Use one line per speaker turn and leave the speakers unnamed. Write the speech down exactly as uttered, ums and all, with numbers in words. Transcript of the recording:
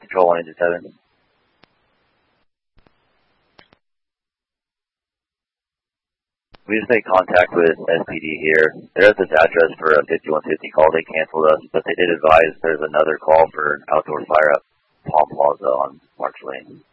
Control one eight seven. We just made contact with S P D here. They're at this address for a fifty-one fifty call. They canceled us, but they did advise there's another call for outdoor fire up Palm Plaza on March Lane.